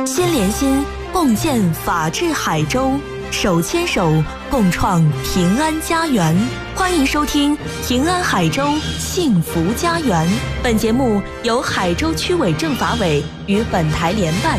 心连心，共建法治海州，手牵手，共创平安家园。欢迎收听《平安海州幸福家园》。本节目由海州区委政法委与本台联办。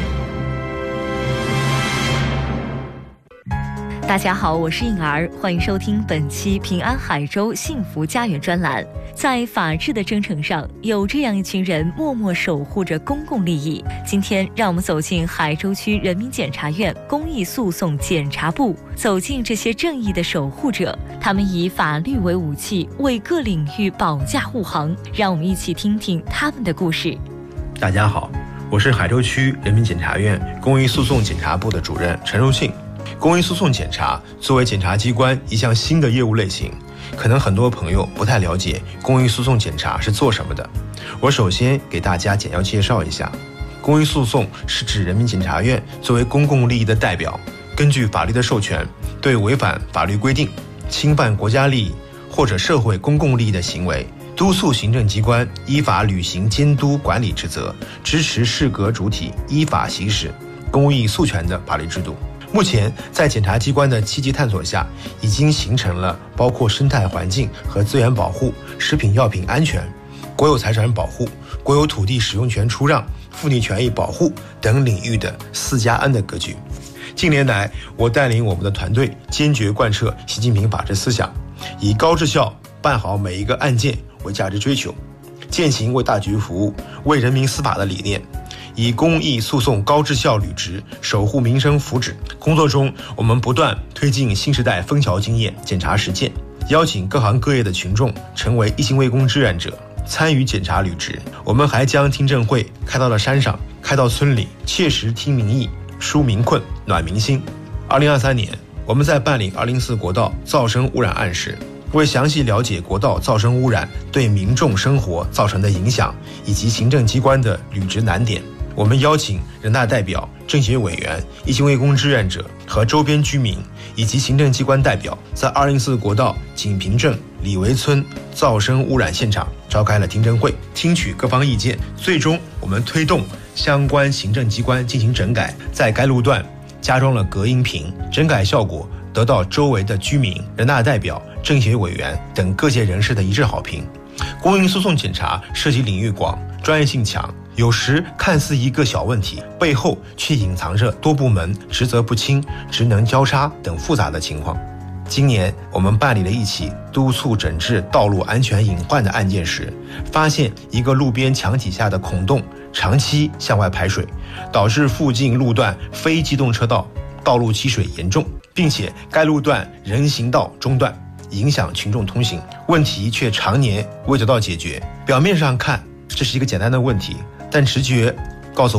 大家好，我是颖儿，欢迎收听本期平安海州幸福家园专栏。在法治的征程上，有这样一群人默默守护着公共利益。今天让我们走进海州区人民检察院公益诉讼检察部，走进这些正义的守护者，他们以法律为武器，为各领域保驾护航。让我们一起听听他们的故事。 大家好，我是海州区人民检察院公益诉讼检察部的主任陈荣信。公益诉讼检察作为检察机关一项新的业务类型，可能很多朋友不太了解公益诉讼检察是做什么的。我首先给大家简要介绍一下，公益诉讼是指人民检察院作为公共利益的代表，根据法律的授权，对违反法律规定、侵犯国家利益或者社会公共利益的行为，督促行政机关依法履行监督管理职责，支持适格主体依法行使公益诉权的法律制度。目前在检察机关的积极探索下，已经形成了包括生态环境和资源保护、食品药品安全、国有财产保护、国有土地使用权出让、妇女权益保护等领域的4+N 的格局。近年来，我带领我们的团队坚决贯彻习近平法治思想，以高质效办好每一个案件为价值追求，践行为大局服务、为人民司法的理念，以公益诉讼高质效履职，守护民生福祉。工作中，我们不断推进新时代枫桥经验检察实践，邀请各行各业的群众成为一心为公志愿者，参与检察履职。我们还将听证会开到了山上，开到村里，切实听民意，纾民困，暖民心。2023年，我们在办理204国道噪声污染案时，为详细了解国道噪声污染对民众生活造成的影响以及行政机关的履职难点，我们邀请人大代表、政协委员、一心为公志愿者和周边居民以及行政机关代表，在204国道锦屏镇李维村噪声污染现场召开了听证会，听取各方意见。最终，我们推动相关行政机关进行整改，在该路段加装了隔音屏，整改效果得到周围的居民、人大代表、政协委员等各界人士的一致好评。公益诉讼检察涉及领域广、专业性强，有时看似一个小问题，背后却隐藏着多部门职责不清、职能交叉等复杂的情况。今年我们办理了一起督促整治道路安全隐患的案件时，发现一个路边墙体下的孔洞长期向外排水，导致附近路段非机动车道道路积水严重，并且该路段人行道中断，影响群众通行，问题却常年未得到解决。表面上看，这是一个简单的问题，但直觉告诉